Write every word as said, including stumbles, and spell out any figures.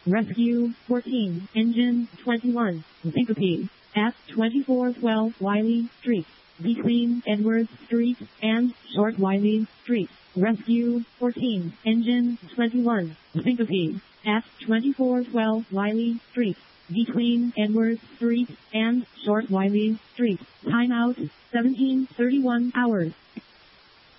Rescue fourteen, Engine twenty-one, Syncope, at twenty-four twelve Wiley Street, between Edwards Street and Short Wiley Street. Rescue fourteen, Engine twenty-one, Syncope, at twenty-four twelve Wiley Street, between Edwards Street and Short Wiley Street. Timeout, seventeen thirty-one hours.